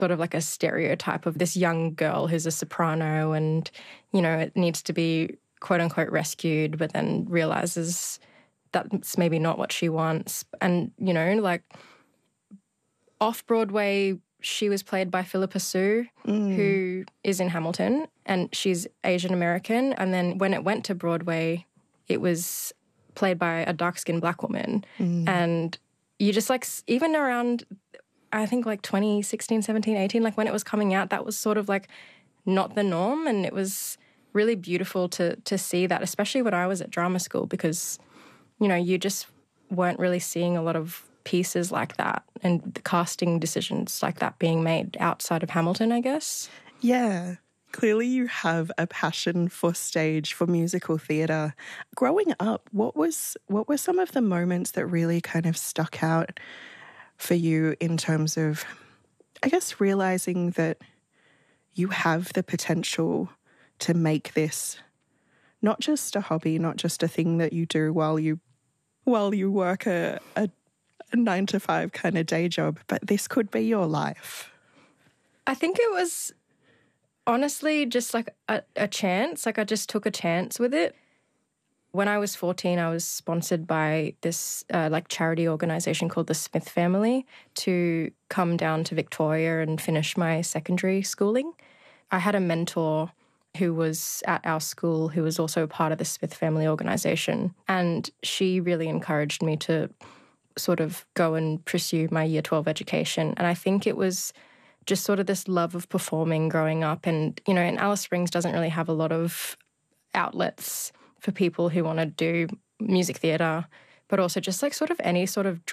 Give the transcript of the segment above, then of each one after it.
sort of like a stereotype of this young girl who's a soprano and, you know, it needs to be quote unquote rescued, but then realizes that's maybe not what she wants. And, you know, like off Broadway, she was played by Philippa Sue, who is in Hamilton, and she's Asian American. And then when it went to Broadway, it was played by a dark-skinned black woman. And you just like, even around, I think like 2016, 17, 18, like when it was coming out, that was sort of like not the norm. And it was really beautiful to see that, especially when I was at drama school, because, you know, you just weren't really seeing a lot of pieces like that and the casting decisions like that being made outside of Hamilton, I guess. Yeah. Clearly you have a passion for stage, for musical theatre. Growing up, what were some of the moments that really kind of stuck out for you in terms of, I guess, realising that you have the potential to make this not just a hobby, not just a thing that you do while you work a 9-to-5 kind of day job, but this could be your life? I think it was honestly just like a chance. Like I just took a chance with it. When I was 14, I was sponsored by this like charity organisation called the Smith Family to come down to Victoria and finish my secondary schooling. I had a mentor who was at our school who was also part of the Smith Family organisation, and she really encouraged me to sort of go and pursue my Year 12 education. And I think it was just sort of this love of performing growing up. And, you know, and Alice Springs doesn't really have a lot of outlets for people who want to do music theatre, but also just like sort of any sort of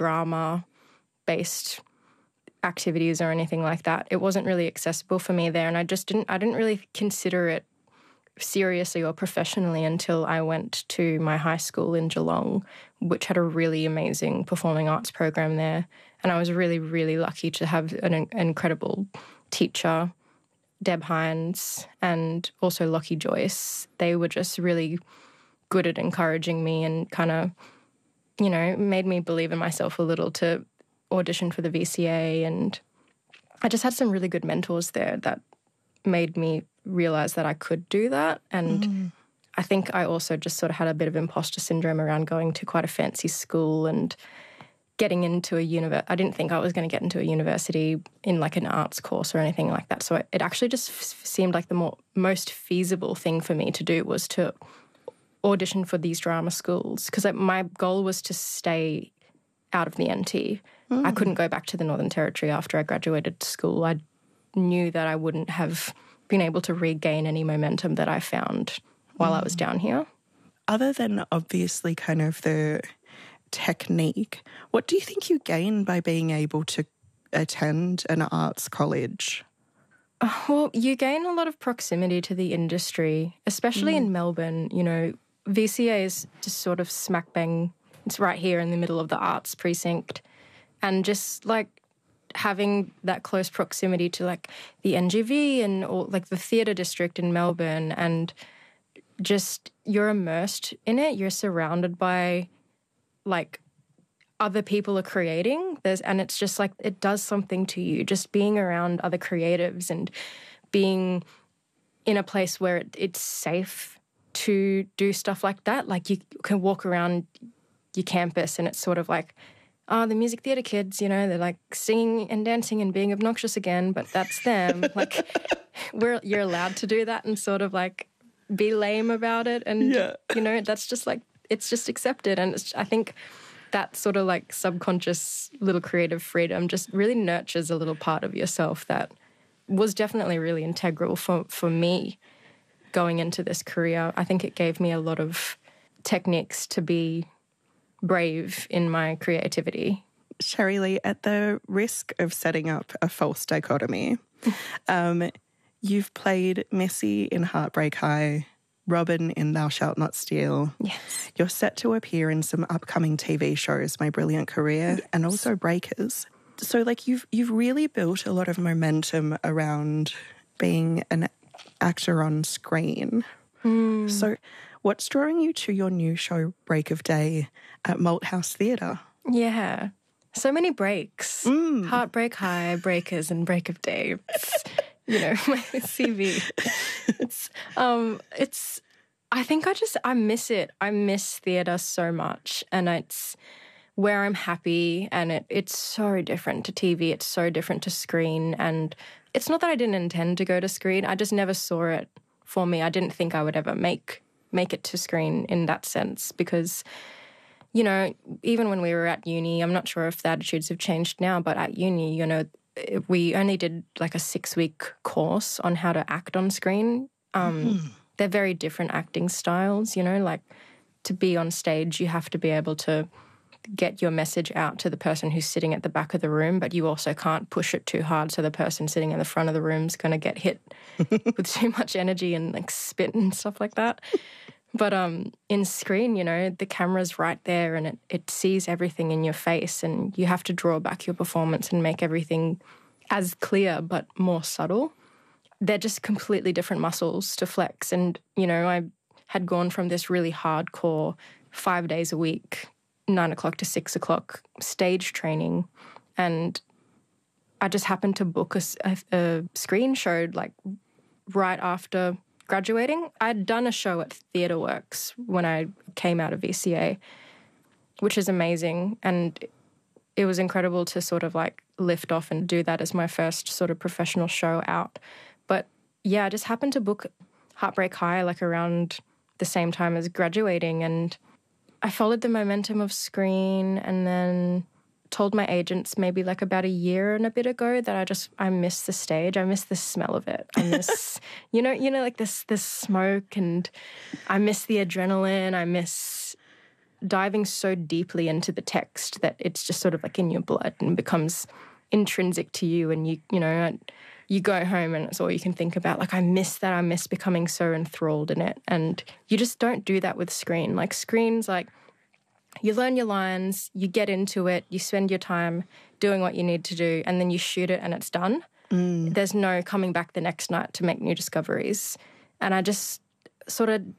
drama-based activities or anything like that. It wasn't really accessible for me there, and I didn't really consider it seriously or professionally until I went to my high school in Geelong, which had a really amazing performing arts program there. And I was really, really lucky to have an incredible teacher, Deb Hines, and also Lockie Joyce. They were just really good at encouraging me and kind of, you know, made me believe in myself a little to audition for the VCA. And I just had some really good mentors there that made me realise that I could do that. And I think I also just sort of had a bit of imposter syndrome around going to quite a fancy school and getting into a university. I didn't think I was going to get into a university in like an arts course or anything like that. So it actually just seemed like the most feasible thing for me to do was to audition for these drama schools, because my goal was to stay out of the NT. I couldn't go back to the Northern Territory after I graduated school. I knew that I wouldn't have been able to regain any momentum that I found while I was down here. Other than obviously kind of the technique, what do you think you gain by being able to attend an arts college? Well, you gain a lot of proximity to the industry, especially in Melbourne. You know, VCA is just sort of smack bang. It's right here in the middle of the arts precinct. And just like having that close proximity to like the NGV and or like the theatre district in Melbourne, and just you're immersed in it. You're surrounded by like other people are creating. And it's just like it does something to you. Just being around other creatives and being in a place where it's safe to do stuff like that. Like you can walk around your campus and it's sort of like, oh, the music theatre kids, you know, they're like singing and dancing and being obnoxious again, but that's them. Like you're allowed to do that and sort of like be lame about it. And, you know, that's just like, it's just accepted. And I think that sort of like subconscious little creative freedom just really nurtures a little part of yourself that was definitely really integral for me going into this career. I think it gave me a lot of techniques to be brave in my creativity. Sherry-Lee, at the risk of setting up a false dichotomy, you've played Missy in Heartbreak High, Robin in Thou Shalt Not Steal. Yes. You're set to appear in some upcoming TV shows, My Brilliant Career, and also Breakers. So, like, you've really built a lot of momentum around being an actor on screen. So what's drawing you to your new show, Break of Day, at Malthouse Theatre? Yeah. So many breaks. Heartbreak High, Breakers, and Break of Day. My CV. I think I miss it. I miss theatre so much. And it's where I'm happy, and it's so different to TV. It's so different to screen. And it's not that I didn't intend to go to screen. I just never saw it for me. I didn't think I would ever make it to screen in that sense because, even when we were at uni, I'm not sure if the attitudes have changed now, but at uni, we only did like a 6-week course on how to act on screen. They're very different acting styles, like to be on stage, you have to be able to get your message out to the person who's sitting at the back of the room, but you also can't push it too hard so the person sitting in the front of the room is going to get hit with too much energy and like spit and stuff like that. But in screen, the camera's right there and it sees everything in your face, and you have to draw back your performance and make everything as clear but more subtle. They're just completely different muscles to flex. And, I had gone from this really hardcore 5 days a week, 9 o'clock to 6 o'clock stage training, and I just happened to book a screen show like right after graduating. I'd done a show at Theatre Works when I came out of VCA, which is amazing. And it was incredible to sort of like lift off and do that as my first sort of professional show out. But yeah, I just happened to book Heartbreak High like around the same time as graduating. And I followed the momentum of screen and then told my agents maybe like about a year and a bit ago that I miss the stage. I miss the smell of it. I miss, like this smoke, and I miss the adrenaline. I miss diving so deeply into the text that it's just sort of like in your blood and becomes intrinsic to you. And you go home and it's all you can think about. Like, I miss that. I miss becoming so enthralled in it. And you just don't do that with screen. Like, screen's like, you learn your lines, you get into it, you spend your time doing what you need to do, and then you shoot it and it's done. There's no coming back the next night to make new discoveries. And I just sort of,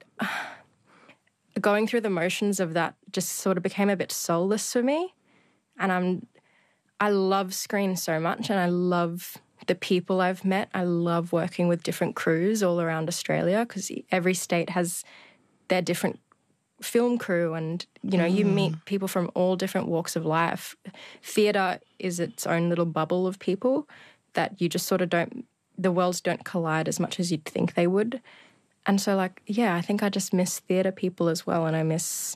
going through the motions of that just sort of became a bit soulless for me. And I love screen so much, and I love the people I've met. I love working with different crews all around Australia because every state has their different film crew, and you meet people from all different walks of life. Theatre is its own little bubble of people that you just sort of the worlds don't collide as much as you'd think they would. And so I think I just miss theatre people as well, and I miss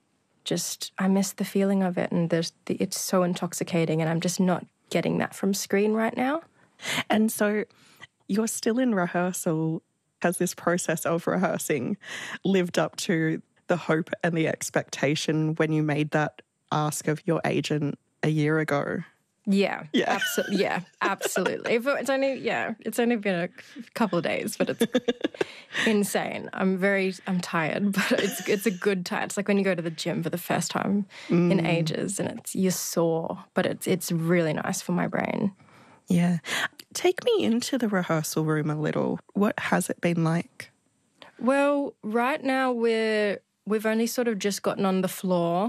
the feeling of it, and it's so intoxicating, and I'm just not getting that from screen right now. And so you're still in rehearsal. Has this process of rehearsing lived up to the hope and the expectation when you made that ask of your agent a year ago? Yeah. Absolutely. It's only been a couple of days, but it's insane. I'm tired, but it's a good time. It's like when you go to the gym for the first time in ages, and you're sore, but it's really nice for my brain. Yeah. Take me into the rehearsal room a little. What has it been like? Well, right now we've only sort of just gotten on the floor.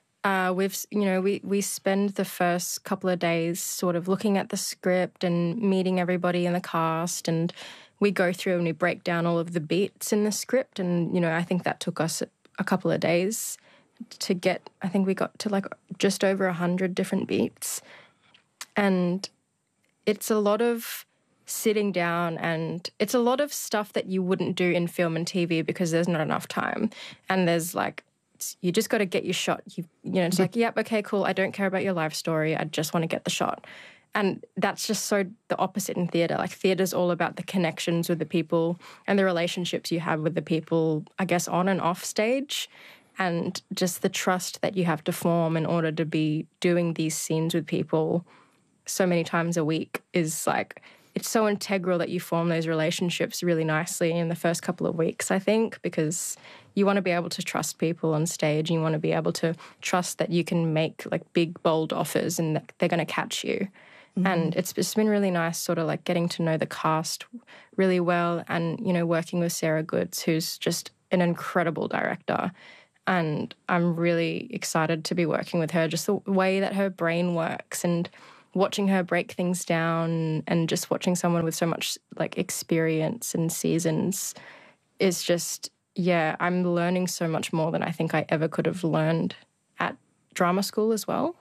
We spend the first couple of days sort of looking at the script and meeting everybody in the cast, and we go through and we break down all of the beats in the script. And, I think that took us a couple of days to get. I think we got to like just over 100 different beats. And it's a lot of sitting down, and it's a lot of stuff that you wouldn't do in film and TV because there's not enough time. And there's like, you just got to get your shot. It's like, yep, okay, cool. I don't care about your life story. I just want to get the shot. And that's just so the opposite in theatre. Like, theatre's all about the connections with the people and the relationships you have with the people, I guess, on and off stage, and just the trust that you have to form in order to be doing these scenes with people so many times a week is like, it's so integral that you form those relationships really nicely in the first couple of weeks, I think, because you want to be able to trust people on stage, and you want to be able to trust that you can make like big, bold offers and that they're going to catch you. And it's been really nice sort of like getting to know the cast really well, and, working with Sarah Goods, who's just an incredible director. And I'm really excited to be working with her, just the way that her brain works and watching her break things down and just watching someone with so much like experience and seasons is just, yeah, I'm learning so much more than I think I ever could have learned at drama school as well.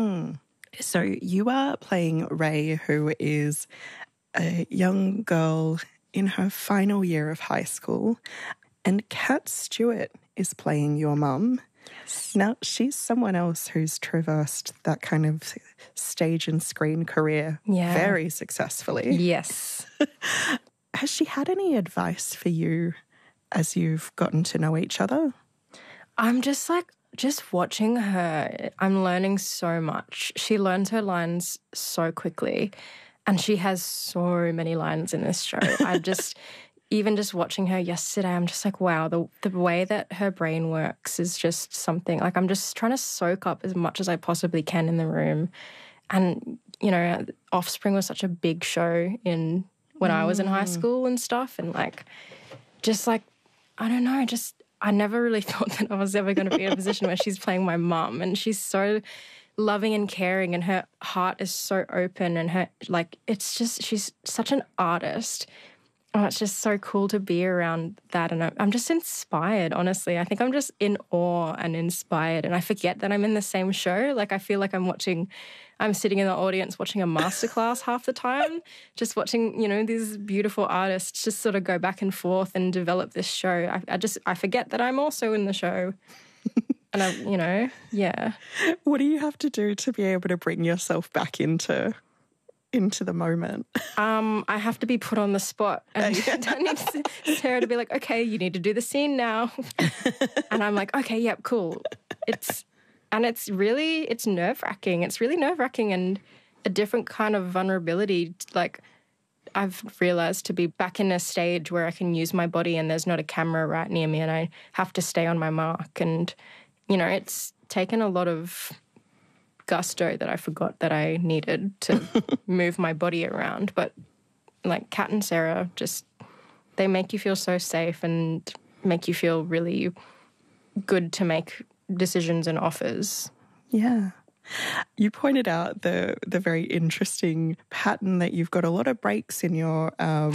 So you are playing Ray, who is a young girl in her final year of high school, and Kat Stewart is playing your mum. Yes. Now, she's someone else who's traversed that kind of stage and screen career very successfully. Yes. Has she had any advice for you as you've gotten to know each other? I'm just watching her, I'm learning so much. She learns her lines so quickly, and she has so many lines in this show. Even just watching her yesterday, I'm just like, wow, the way that her brain works is just something. Like, I'm just trying to soak up as much as I possibly can in the room. And, you know, Offspring was such a big show when I was in high school and stuff. And, like, just like, I don't know, I never really thought that I was ever going to be in a position where she's playing my mum. And she's so loving and caring, and her heart is so open, and her, like, it's just, she's such an artist. Oh, it's just so cool to be around that. And I'm just inspired, honestly. I think I'm just in awe and inspired. And I forget that I'm in the same show. Like, I feel like I'm sitting in the audience watching a masterclass half the time, just watching, you know, these beautiful artists just sort of go back and forth and develop this show. I forget that I'm also in the show. And you know, yeah. What do you have to do to be able to bring yourself back into the moment? I have to be put on the spot, and I need Sarah to be like, okay, you need to do the scene now. And I'm like, okay, yep, cool. It's nerve-wracking. It's really nerve-wracking and a different kind of vulnerability. Like, I've realized to be back in a stage where I can use my body and there's not a camera right near me and I have to stay on my mark. And, you know, it's taken a lot of gusto that I forgot that I needed to move my body around. But like Kat and Sarah, they make you feel so safe and make you feel really good to make decisions and offers. Yeah. You pointed out the very interesting pattern that you've got a lot of breaks in your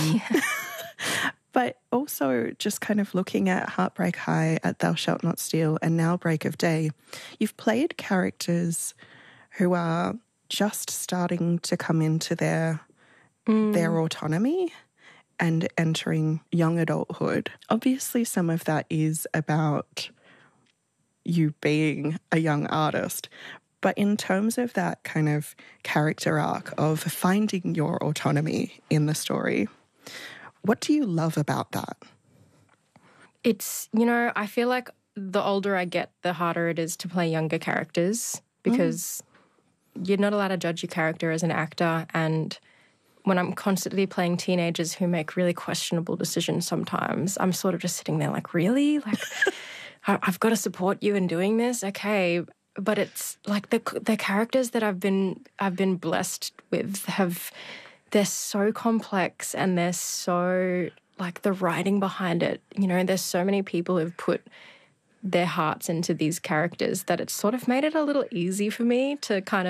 but also just kind of looking at Heartbreak High, at Thou Shalt Not Steal, and now Break of Day. You've played characters who are just starting to come into their autonomy and entering young adulthood. Obviously, some of that is about you being a young artist. But in terms of that kind of character arc of finding your autonomy in the story, what do you love about that? It's, you know, I feel like the older I get, the harder it is to play younger characters because you're not allowed to judge your character as an actor. And when I'm constantly playing teenagers who make really questionable decisions sometimes, I'm sort of just sitting there like, really? Like, I've got to support you in doing this? Okay. But it's like the characters that I've been blessed with they're so complex and they're so, like, the writing behind it, you know, there's so many people who've put their hearts into these characters that it's sort of made it a little easy for me to kind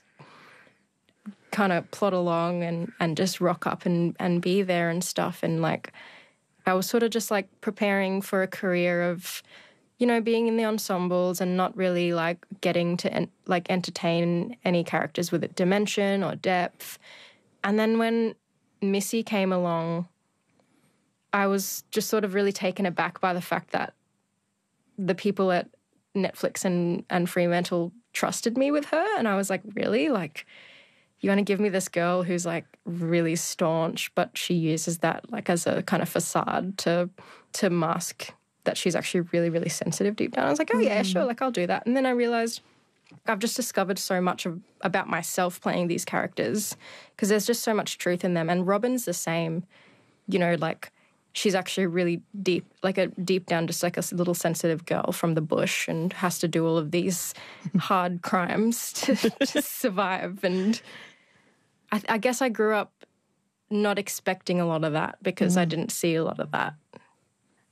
of plot along and just rock up and be there and stuff. And, like, I was sort of just, like, preparing for a career of, you know, being in the ensembles and not really, like, getting to, entertain any characters with dimension or depth. And then when Missy came along, I was just sort of really taken aback by the fact that the people at Netflix and Fremantle trusted me with her. And I was like, really? Like, you want to give me this girl who's, like, really staunch, but she uses that, like, as a kind of facade to mask that she's actually really, really sensitive deep down. I was like, oh, yeah, sure, like, I'll do that. And then I realized I've just discovered so much about myself playing these characters because there's just so much truth in them. And Robin's the same, you know, like, she's actually really deep, like deep down just like a little sensitive girl from the bush and has to do all of these hard crimes to survive. And I guess I grew up not expecting a lot of that because I didn't see a lot of that.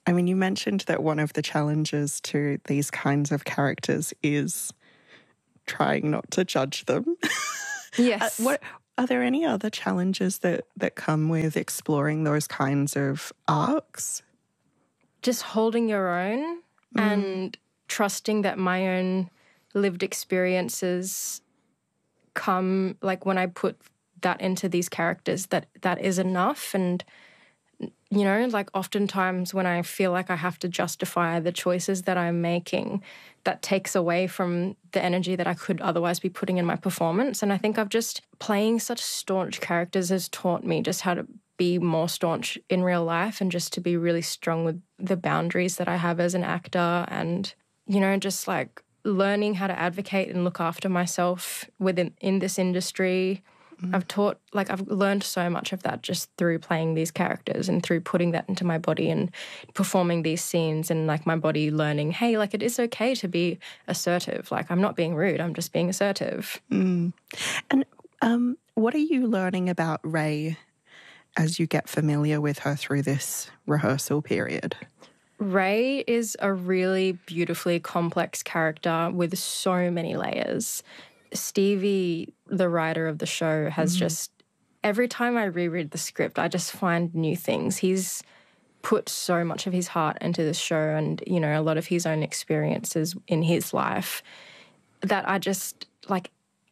I mean, you mentioned that one of the challenges to these kinds of characters is trying not to judge them. Yes. What are there any other challenges that come with exploring those kinds of arcs? Just holding your own and trusting that my own lived experiences come, like when I put that into these characters, that is enough. And, you know, like oftentimes when I feel like I have to justify the choices that I'm making, that takes away from the energy that I could otherwise be putting in my performance. And I think I've just playing such staunch characters has taught me just how to be more staunch in real life and just to be really strong with the boundaries that I have as an actor and, you know, just like learning how to advocate and look after myself in this industry. I've learned so much of that just through playing these characters and through putting that into my body and performing these scenes and like my body learning, hey, like it is okay to be assertive. Like I'm not being rude, I'm just being assertive. And what are you learning about Ray as you get familiar with her through this rehearsal period? Ray is a really beautifully complex character with so many layers. Stevie, the writer of the show, has just, every time I reread the script, I just find new things. He's put so much of his heart into this show and, you know, a lot of his own experiences in his life that I just, like,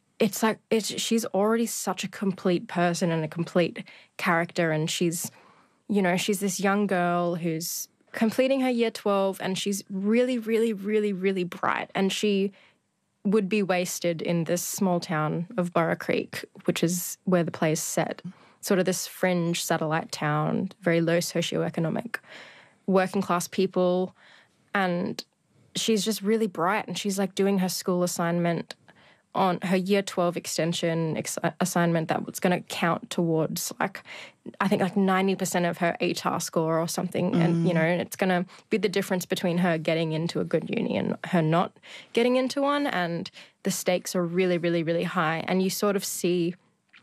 she's already such a complete person and a complete character, and she's, you know, she's this young girl who's completing her year 12 and she's really, really, really, really bright, and she would be wasted in this small town of Borough Creek, which is where the play is set. Sort of this fringe satellite town, very low socioeconomic, working class people. And she's just really bright and she's like doing her school assignment on her year 12 extension assignment that was going to count towards like, I think like 90% of her ATAR score or something. And, you know, it's going to be the difference between her getting into a good uni and her not getting into one. And the stakes are really, really, really high. And you sort of see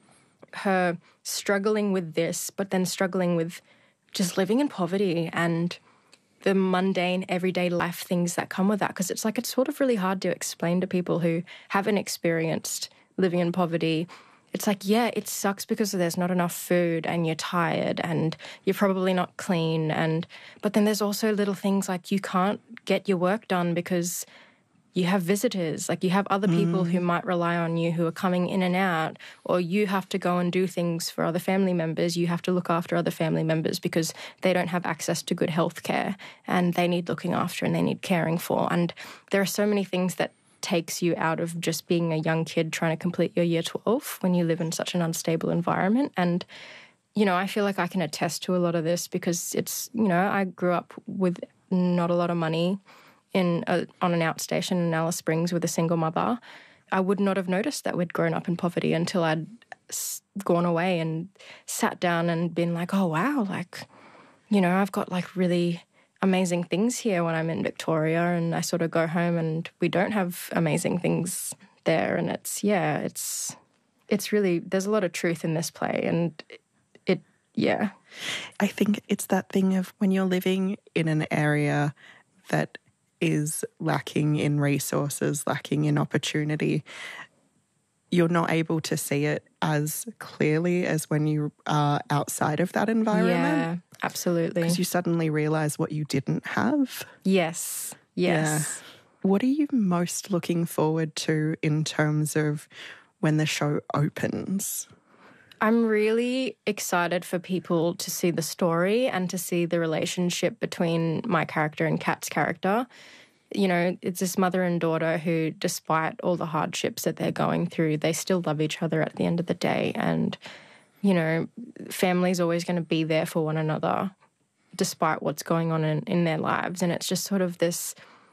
her struggling with this, but then struggling with just living in poverty and the mundane everyday life things that come with that, because it's like it's sort of really hard to explain to people who haven't experienced living in poverty. It's like, yeah, it sucks because there's not enough food and you're tired and you're probably not clean, but then there's also little things like you can't get your work done because you have visitors, like you have other people who might rely on you who are coming in and out, or you have to go and do things for other family members. You have to look after other family members because they don't have access to good health care and they need looking after and they need caring for. And there are so many things that takes you out of just being a young kid trying to complete your year 12 when you live in such an unstable environment. And, you know, I feel like I can attest to a lot of this because it's, you know, I grew up with not a lot of money on an outstation in Alice Springs with a single mother. I would not have noticed that we'd grown up in poverty until I'd gone away and sat down and been like, oh, wow, like, you know, I've got like really amazing things here when I'm in Victoria, and I sort of go home and we don't have amazing things there. And it's really, there's a lot of truth in this play, and yeah. I think it's that thing of when you're living in an area that is lacking in resources, lacking in opportunity, you're not able to see it as clearly as when you are outside of that environment. Yeah, absolutely. Because you suddenly realise what you didn't have. Yes. Yeah. What are you most looking forward to in terms of when the show opens? I'm really excited for people to see the story and to see the relationship between my character and Kat's character. You know, it's this mother and daughter who, despite all the hardships that they're going through, they still love each other at the end of the day. And, you know, family's always going to be there for one another despite what's going on in their lives. And it's just sort of this,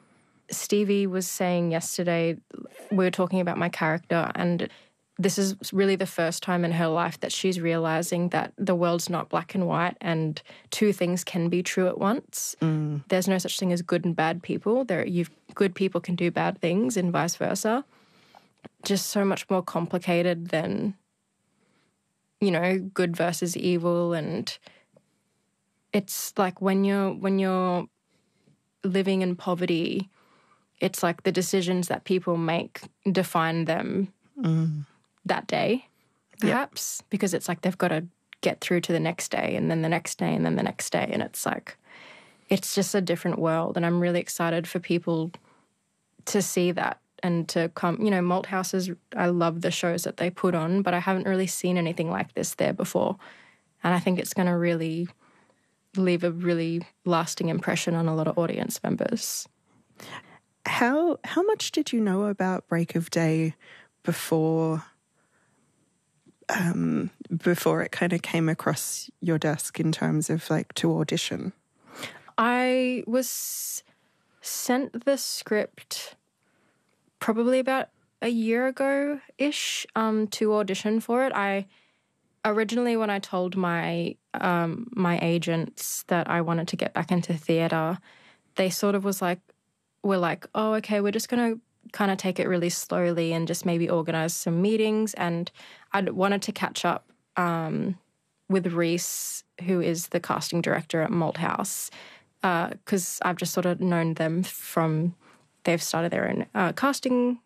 Stevie was saying yesterday, we were talking about my character, and this is really the first time in her life that she's realizing that the world's not black and white and two things can be true at once. There's no such thing as good and bad people. Good people can do bad things and vice versa. Just so much more complicated than, you know, good versus evil. And it's like when you're living in poverty, it's like the decisions that people make define them that day, perhaps, because it's like they've got to get through to the next day and then the next day and then the next day. And it's like, it's just a different world. And I'm really excited for people to see that and to come. You know, Malthouse is, I love the shows that they put on, but I haven't really seen anything like this there before. And I think it's going to really leave a really lasting impression on a lot of audience members. How much did you know about Break of Day before it kind of came across your desk in terms of like to audition? I was sent the script probably about a year ago-ish to audition for it. I originally, when I told my my agents that I wanted to get back into theatre, they sort of were like, oh, okay, we're just going to kind of take it really slowly and just maybe organise some meetings. And I wanted to catch up with Reese, who is the casting director at Malthouse, because I've just sort of known them from, they've started their own casting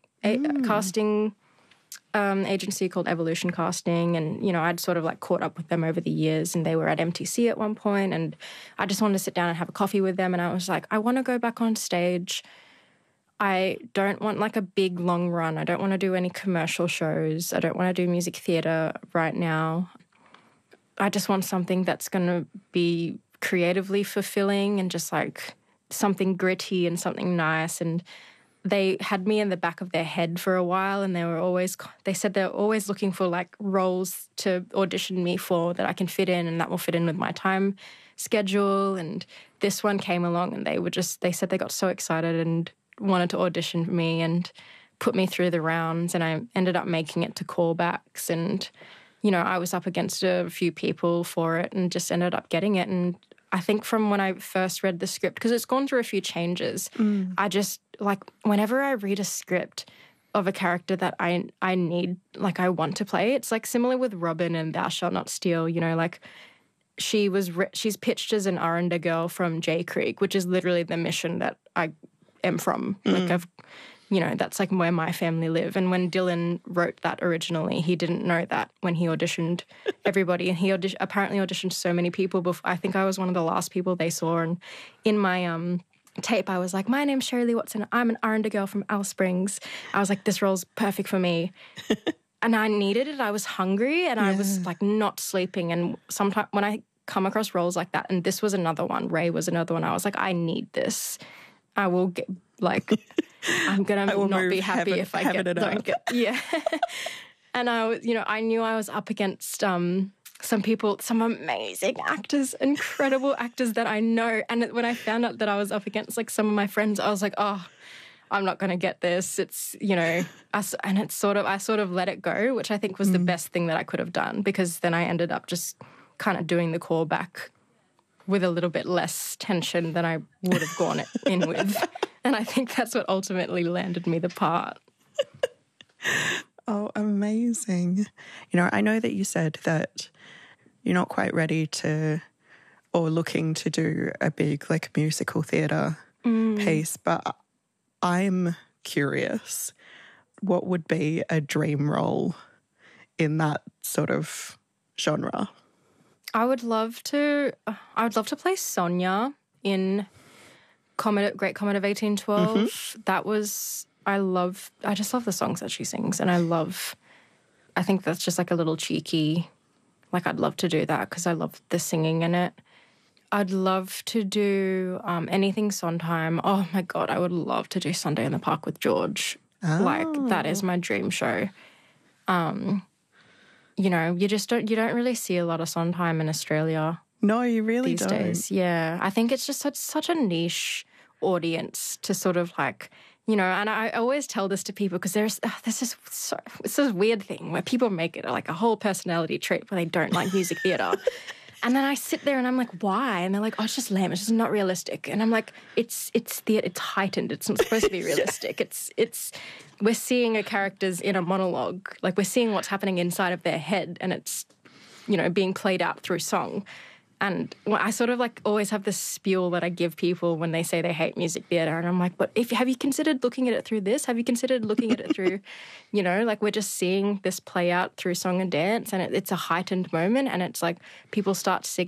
agency called Evolution Casting. And, you know, I'd sort of like caught up with them over the years, and they were at MTC at one point, and I just wanted to sit down and have a coffee with them. And I was like, I want to go back on stage. I don't want like a big long run. I don't want to do any commercial shows. I don't want to do music theatre right now. I just want something that's going to be creatively fulfilling and just like something gritty and something nice. And they had me in the back of their head for a while, and they said they're always looking for like roles to audition me for that I can fit in and that will fit in with my time schedule. And this one came along, and they said they got so excited and wanted to audition for me and put me through the rounds, and I ended up making it to callbacks. And, you know, I was up against a few people for it and just ended up getting it. And I think from when I first read the script, because it's gone through a few changes, I just, like, whenever I read a script of a character that I need, like, I want to play, it's like similar with Robin and Thou Shalt Not Steal, you know, like, she's pitched as an Aranda girl from J Creek, which is literally the mission that I am from. Like, you know, that's like where my family live. And when Dylan wrote that originally, he didn't know that when he auditioned everybody. And he apparently auditioned so many people before. I think I was one of the last people they saw. And in my tape, I was like, my name's Shirley Watson. I'm an Aranda girl from Alice Springs. I was like, this role's perfect for me. And I needed it. I was hungry, and I was like not sleeping. And sometimes when I come across roles like that, and this was another one, Ray was another one, I was like, I need this. I will get, like, I'm going to not be happy if I don't get, yeah. And I knew I was up against some people, some amazing actors, incredible actors that I know. And when I found out that I was up against, like, some of my friends, I was like, oh, I'm not going to get this. It's, you know, and I sort of let it go, which I think was the best thing that I could have done, because then I ended up just kind of doing the callback with a little bit less tension than I would have gone in with. And I think that's what ultimately landed me the part. Oh, amazing. You know, I know that you said that you're not quite ready to, or looking to do a big, like, musical theatre piece, but I'm curious, what would be a dream role in that sort of genre? I would love to play Sonia in Great Comet of 1812. That was, I just love the songs that she sings, and I think that's just like a little cheeky, like, I'd love to do that because I love the singing in it. I'd love to do anything Sondheim. Oh my God, I would love to do Sunday in the Park with George. Oh. Like, that is my dream show. You know, you don't really see a lot of Sondheim in Australia. No, you really these days. Yeah, I think it's just such a niche audience to sort of, like, you know. And I always tell this to people, because there's this weird thing where people make it like a whole personality trait where they don't like music theatre. And then I sit there and I'm like, why? And they're like, oh, it's just lame. It's just not realistic. And I'm like, it's theatre. It's heightened. It's not supposed to be realistic. It's we're seeing a character's inner monologue. Like, we're seeing what's happening inside of their head, and it's, you know, being played out through song. And I sort of like always have this spiel that I give people when they say they hate music theatre. And I'm like, but have you considered looking at it through this? Have you considered looking at it through, like we're just seeing this play out through song and dance, and it's a heightened moment, and it's like people start singing